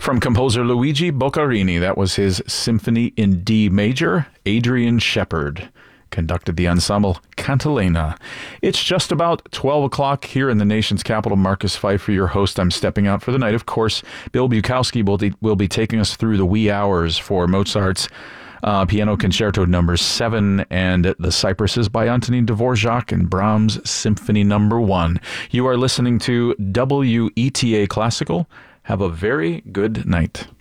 From composer Luigi Boccarini, that was his Symphony in D major. Adrian Shepard conducted the ensemble Cantilena. It's just about 12 o'clock here in the nation's capital. Marcus Pfeiffer, your host. I'm stepping out for the night. Of course, Bill Bukowski will be taking us through the wee hours for Mozart's Piano Concerto No. 7 and The Cypresses by Antonin Dvorak and Brahms Symphony No. 1. You are listening to WETA Classical. Have a very good night.